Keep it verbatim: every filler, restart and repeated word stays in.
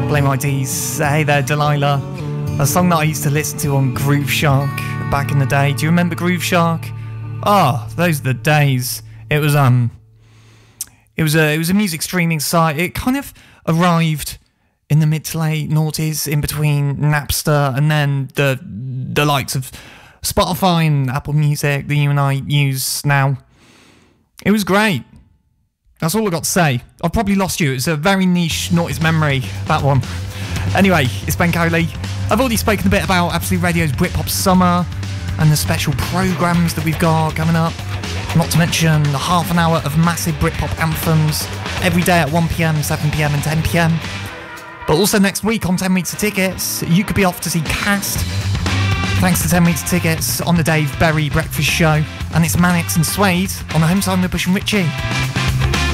Blame I Ds. Hey there, Delilah. A song that I used to listen to on Groove Shark back in the day. Do you remember Groove Shark? Ah, oh, those are the days. It was um, it was a it was a music streaming site. It kind of arrived in the mid to late noughties, in between Napster and then the the likes of Spotify and Apple Music that you and I use now. It was great. That's all I got to say. I've probably lost you. It's a very niche noughties memory, that one. Anyway, it's Ben Coley. I've already spoken a bit about Absolute Radio's Britpop Summer and the special programmes that we've got coming up. Not to mention the half an hour of massive Britpop anthems every day at one p m, seven p m and ten p m. But also next week on ten metre Tickets, you could be off to see Cast. Thanks to ten metre Tickets on the Dave Berry Breakfast Show. And it's Mannix and Suede on the home side with Bush and Ritchie.